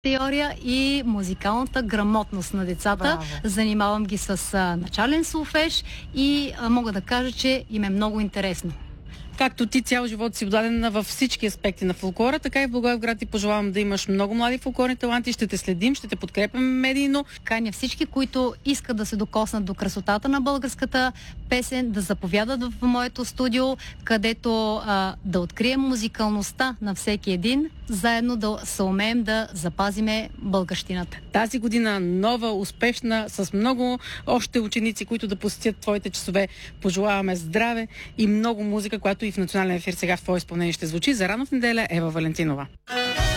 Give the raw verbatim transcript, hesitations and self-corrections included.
теория и музикалната грамотност на децата. Браво. Занимавам ги с а, начален солфеж и а, мога да кажа, че им е много интересно. Както ти цял живот си отдадена във всички аспекти на фолклора, така и в Благоевград ти пожелавам да имаш много млади фолклорни таланти, ще те следим, ще те подкрепяме медийно. Каня всички, които искат да се докоснат до красотата на българската песен, да заповядат в моето студио, където а, да открием музикалността на всеки един, заедно да съумеем да запазиме българщината. Тази година нова, успешна, с много още ученици, които да посетят твоите часове. Пожелаваме здраве и много музика, която и в национален ефир сега в твое изпълнение ще звучи. За рано в неделя Ева Валентинова.